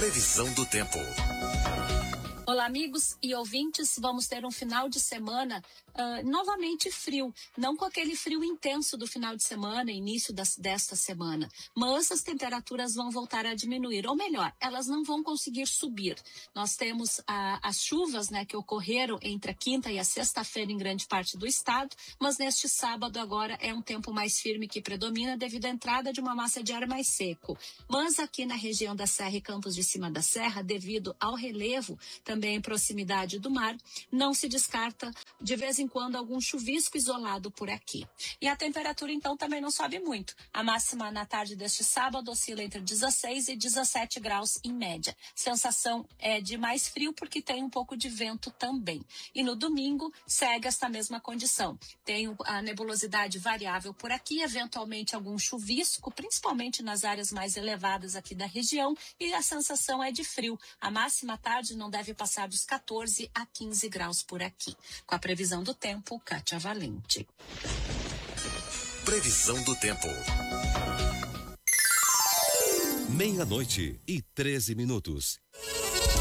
Previsão do tempo. Olá, amigos e ouvintes. Vamos ter um final de semana novamente frio. Não com aquele frio intenso do final de semana, início desta semana. Mas as temperaturas vão voltar a diminuir. Ou melhor, elas não vão conseguir subir. Nós temos as chuvas, né, que ocorreram entre a quinta e a sexta-feira em grande parte do estado. Mas neste sábado agora é um tempo mais firme que predomina devido à entrada de uma massa de ar mais seco. Mas aqui na região da Serra e Campos de Cima da Serra, devido ao relevo, também em proximidade do mar, não se descarta de vez em quando algum chuvisco isolado por aqui. E a temperatura então também não sobe muito. A máxima na tarde deste sábado oscila entre 16 e 17 graus em média. Sensação é de mais frio porque tem um pouco de vento também. E no domingo segue esta mesma condição. Tem a nebulosidade variável por aqui, eventualmente algum chuvisco, principalmente nas áreas mais elevadas aqui da região, e a sensação é de frio. A máxima à tarde não deve passar dos 14 a 15 graus por aqui. Com a previsão do tempo, Kátia Valente. Previsão do tempo. 00:13.